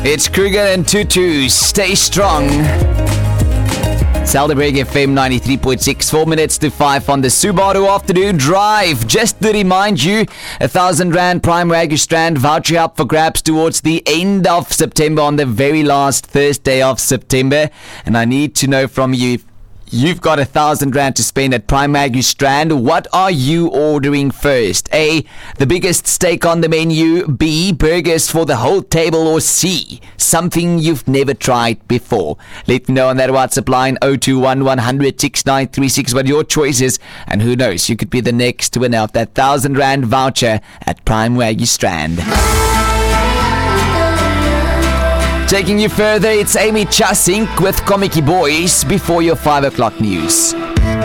It's Kruger and Tutu. Stay strong. Salderberg FM 93.6, 4 minutes to 5 on the Subaru Afternoon Drive. Just to remind you, R1,000 Prime Wagyu Strand voucher up for grabs towards the end of September, on the very last Thursday of September. And I need to know from you, if you've got R1,000 to spend at Prime Wagyu Strand, what are you ordering first? A, the biggest steak on the menu. B, burgers for the whole table. Or C, something you've never tried before. Let me know on that WhatsApp line 021 100 6936 what your choice is, and who knows, you could be the next winner of that R1,000 voucher at Prime Wagyu Strand. Taking you further, it's Amy Chasink with Comic Boys before your 5 o'clock news.